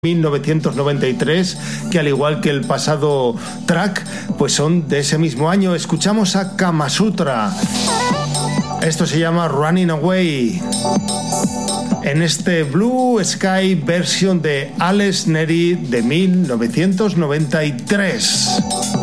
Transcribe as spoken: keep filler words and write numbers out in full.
mil novecientos noventa y tres, que al igual que el pasado track, pues son de ese mismo año. Escuchamos a Kama Sutra. Esto se llama Running Away. En este Blue Sky versión de Alex Neri de mil novecientos noventa y tres.